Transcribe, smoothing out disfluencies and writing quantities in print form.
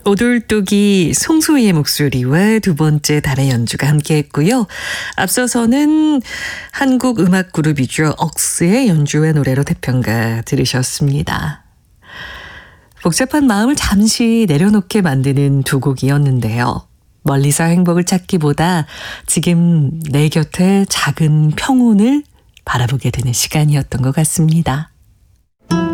오돌독이 송소희의 목소리와 두 번째 달의 연주가 함께했고요. 앞서서는 한국 음악 그룹이죠. 억스의 연주와 노래로 대평가 들으셨습니다. 복잡한 마음을 잠시 내려놓게 만드는 두 곡이었는데요. 멀리서 행복을 찾기보다 지금 내 곁에 작은 평온을 바라보게 되는 시간이었던 것 같습니다.